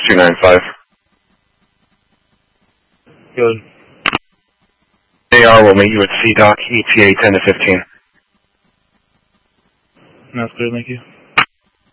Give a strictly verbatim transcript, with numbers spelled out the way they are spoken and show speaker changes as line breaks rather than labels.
two nine five.
Good.
A R will meet you at C dock, E T A ten to fifteen.
That's good, thank you.